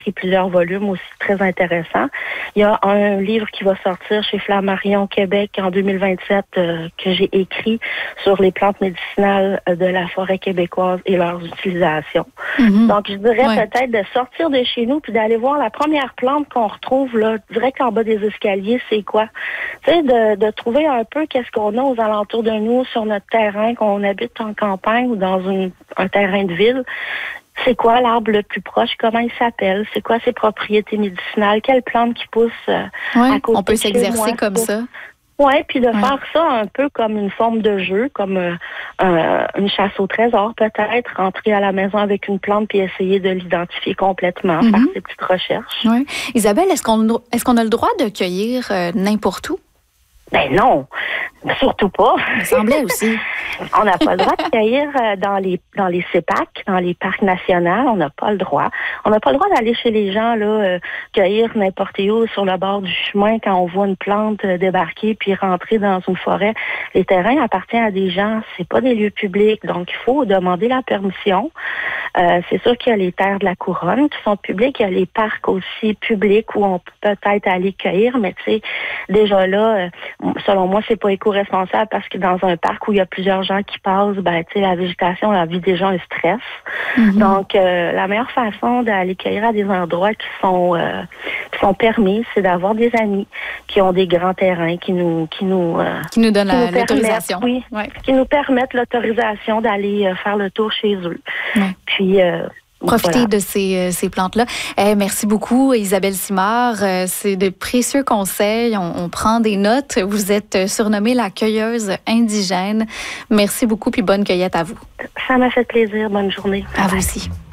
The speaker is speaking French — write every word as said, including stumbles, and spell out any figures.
écrit plusieurs volumes aussi très intéressants. Il y a un livre qui va sortir chez Flammarion Québec en deux mille vingt-sept euh, que j'ai écrit sur les plantes médicinales de la forêt québécoise et leurs utilisations. Mm-hmm. Donc, je dirais ouais. peut-être de sortir de chez nous puis d'aller voir la première plante qu'on retrouve là, direct en bas des escaliers, c'est quoi? Tu sais, de, de trouver un peu qu'est-ce qu'on a aux alentours de nous, sur notre terrain, qu'on habite en campagne ou dans une, un terrain de ville. C'est quoi l'arbre le plus proche? Comment il s'appelle? C'est quoi ses propriétés médicinales? Quelle plante qui pousse euh, ouais, à côté on peut de s'exercer moi, comme pour... ça. Oui, puis de ouais. faire ça un peu comme une forme de jeu, comme euh, euh, une chasse au trésor peut-être, rentrer à la maison avec une plante puis essayer de l'identifier complètement, mm-hmm. faire ses petites recherches. Ouais. Isabelle, est-ce qu'on, est-ce qu'on a le droit de cueillir euh, n'importe où? Ben non, surtout pas. Il me semblait aussi. On n'a pas le droit de cueillir dans les dans les C E P A C, dans les parcs nationaux. On n'a pas le droit. On n'a pas le droit d'aller chez les gens là euh, cueillir n'importe où sur le bord du chemin quand on voit une plante euh, débarquer puis rentrer dans une forêt. Les terrains appartiennent à des gens. C'est pas des lieux publics, donc il faut demander la permission. Euh, c'est sûr qu'il y a les terres de la couronne qui sont publiques. Il y a les parcs aussi publics où on peut peut-être aller cueillir, mais tu sais déjà là. Euh, Selon moi, c'est pas éco-responsable parce que dans un parc où il y a plusieurs gens qui passent, ben tu sais, la végétation, la vie des gens, le stress. Mm-hmm. Donc, euh, la meilleure façon d'aller cueillir à des endroits qui sont euh, qui sont permis, c'est d'avoir des amis qui ont des grands terrains, qui nous qui nous euh, qui nous donnent la, nous l'autorisation, oui, ouais. qui nous permettent l'autorisation d'aller euh, faire le tour chez eux. Ouais. Puis euh, Profiter voilà. de ces, ces plantes-là. Eh, merci beaucoup, Isabelle Simard. Euh, c'est de précieux conseils. On, on prend des notes. Vous êtes surnommée la cueilleuse indigène. Merci beaucoup, puis bonne cueillette à vous. Ça m'a fait plaisir. Bonne journée. À vous aussi.